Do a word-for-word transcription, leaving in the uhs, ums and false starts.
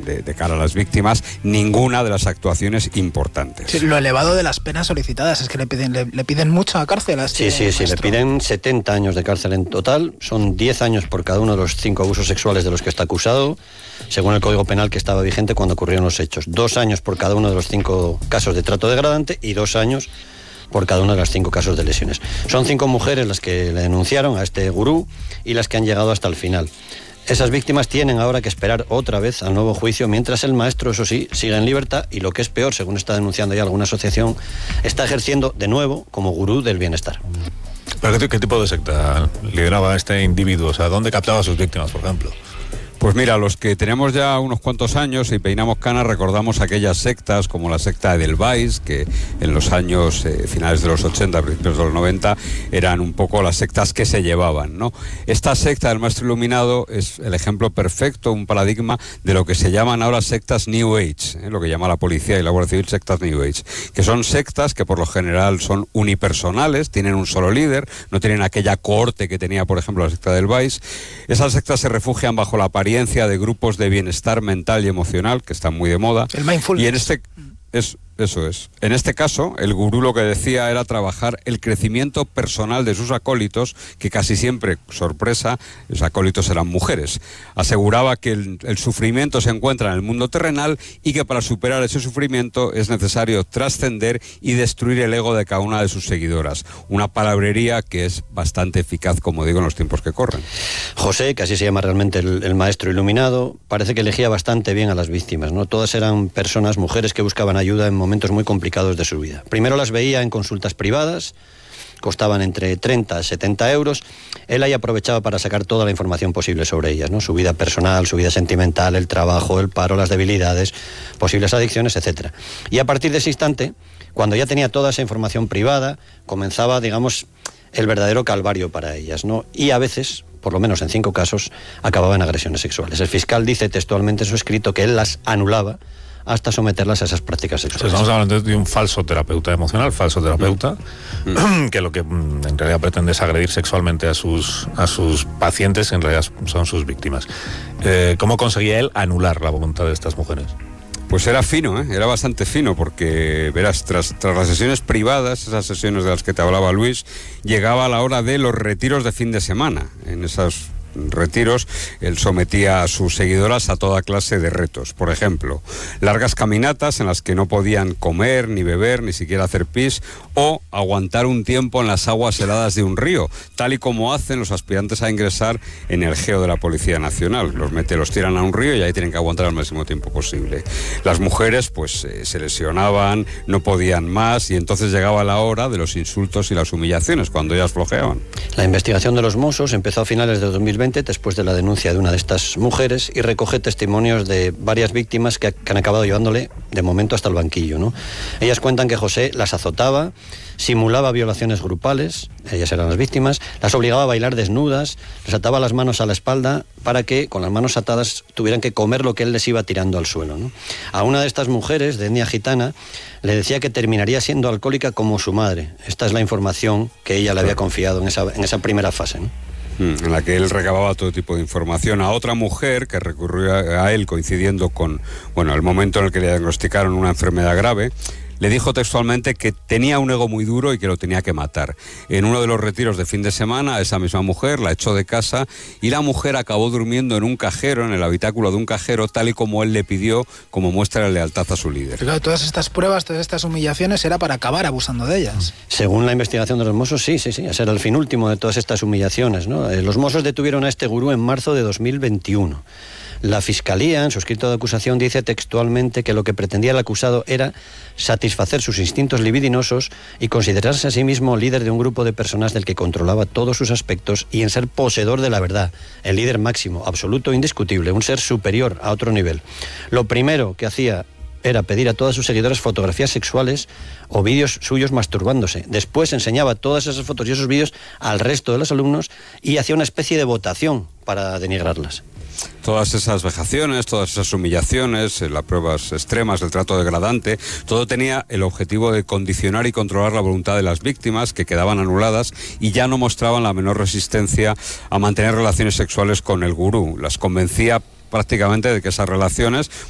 de, de cara a las víctimas, ninguna de las actuaciones importantes. Sí, lo elevado de las penas solicitadas, es que le piden, le, le piden mucha cárcel a este Sí, sí, sí, le piden setenta años de cárcel en total, son diez años por cada uno de los cinco abusos sexuales de los que está acusado, según el Código Penal que estaba vigente cuando ocurrieron los hechos. Dos años por cada uno de los cinco casos de trato degradante y dos años por cada uno de los cinco casos de lesiones. Son cinco mujeres las que le denunciaron a este gurú y las que han llegado hasta el final. Esas víctimas tienen ahora que esperar otra vez al nuevo juicio, mientras el maestro, eso sí, sigue en libertad y, lo que es peor, según está denunciando ya alguna asociación, está ejerciendo de nuevo como gurú del bienestar. ¿Pero qué, qué tipo de secta lideraba este individuo? O sea, ¿dónde captaba a sus víctimas, por ejemplo? Pues mira, los que tenemos ya unos cuantos años y peinamos canas recordamos aquellas sectas como la secta de Edelweiss, que en los años eh, finales de los ochenta, principios de los noventa, eran un poco las sectas que se llevaban, ¿no? Esta secta del Maestro Iluminado es el ejemplo perfecto, un paradigma de lo que se llaman ahora sectas New Age, ¿eh? Lo que llama la policía y la Guardia Civil sectas New Age, que son sectas que por lo general son unipersonales, tienen un solo líder, no tienen aquella cohorte que tenía, por ejemplo, la secta de Edelweiss. Esas sectas se refugian bajo la apariencia de grupos de bienestar mental y emocional que están muy de moda. El mindfulness. Y en este es Eso es. En este caso, el gurú lo que decía era trabajar el crecimiento personal de sus acólitos, que casi siempre, sorpresa, los acólitos eran mujeres. Aseguraba que el, el sufrimiento se encuentra en el mundo terrenal y que para superar ese sufrimiento es necesario trascender y destruir el ego de cada una de sus seguidoras. Una palabrería que es bastante eficaz, como digo, en los tiempos que corren. José, que así se llama realmente el, el maestro iluminado, parece que elegía bastante bien a las víctimas, ¿no? Todas eran personas, mujeres que buscaban ayuda en momentos momentos muy complicados de su vida. Primero las veía en consultas privadas, costaban entre treinta a setenta euros. Él ahí aprovechaba para sacar toda la información posible sobre ellas, ¿no? Su vida personal, su vida sentimental, el trabajo, el paro, las debilidades, posibles adicciones, etcétera. Y a partir de ese instante, cuando ya tenía toda esa información privada, comenzaba, digamos, el verdadero calvario para ellas, ¿no? Y a veces, por lo menos en cinco casos, acababa en agresiones sexuales. El fiscal dice textualmente en su escrito que él las anulaba hasta someterlas a esas prácticas sexuales. Estamos hablando de un falso terapeuta emocional, falso terapeuta, mm. que lo que mm, en realidad pretende es agredir sexualmente a sus, a sus pacientes, en realidad son sus víctimas. Eh, ¿Cómo conseguía él anular la voluntad de estas mujeres? Pues era fino, ¿eh? Era bastante fino, porque, verás, tras, tras las sesiones privadas, esas sesiones de las que te hablaba Luis, llegaba la hora de los retiros de fin de semana. En esas retiros, él sometía a sus seguidoras a toda clase de retos. Por ejemplo, largas caminatas en las que no podían comer, ni beber, ni siquiera hacer pis, o aguantar un tiempo en las aguas heladas de un río, tal y como hacen los aspirantes a ingresar en el Geo de la Policía Nacional. Los mete, los tiran a un río y ahí tienen que aguantar el máximo tiempo posible. Las mujeres, pues, eh, se lesionaban, no podían más, y entonces llegaba la hora de los insultos y las humillaciones, cuando ellas flojeaban. La investigación de los Mossos empezó a finales de dos mil veinte, después de la denuncia de una de estas mujeres, y recoge testimonios de varias víctimas que, que han acabado llevándole de momento hasta el banquillo, ¿no? Ellas cuentan que José las azotaba, simulaba violaciones grupales, ellas eran las víctimas, las obligaba a bailar desnudas, les ataba las manos a la espalda para que, con las manos atadas, tuvieran que comer lo que él les iba tirando al suelo, ¿no? A una de estas mujeres, de etnia gitana, le decía que terminaría siendo alcohólica como su madre. Esta es la información que ella le había confiado en esa, en esa primera fase, ¿no? En la que él recababa todo tipo de información. A otra mujer que recurrió a él coincidiendo con, bueno, el momento en el que le diagnosticaron una enfermedad grave, le dijo textualmente que tenía un ego muy duro y que lo tenía que matar. En uno de los retiros de fin de semana, esa misma mujer la echó de casa y la mujer acabó durmiendo en un cajero, en el habitáculo de un cajero, tal y como él le pidió, como muestra de lealtad a su líder. Claro, todas estas pruebas, todas estas humillaciones, era para acabar abusando de ellas. Según la investigación de los Mossos, sí, sí, sí, ese era el fin último de todas estas humillaciones, ¿no? Los Mossos detuvieron a este gurú en marzo de dos mil veintiuno. La Fiscalía, en su escrito de acusación, dice textualmente que lo que pretendía el acusado era satisfacer sus instintos libidinosos y considerarse a sí mismo líder de un grupo de personas del que controlaba todos sus aspectos y en ser poseedor de la verdad, el líder máximo, absoluto, indiscutible, un ser superior a otro nivel. Lo primero que hacía era pedir a todas sus seguidoras fotografías sexuales o vídeos suyos masturbándose. Después enseñaba todas esas fotos y esos vídeos al resto de los alumnos y hacía una especie de votación para denigrarlas. Todas esas vejaciones, todas esas humillaciones, las pruebas extremas, el trato degradante, todo tenía el objetivo de condicionar y controlar la voluntad de las víctimas, que quedaban anuladas y ya no mostraban la menor resistencia a mantener relaciones sexuales con el gurú. Las convencía prácticamente de que esas relaciones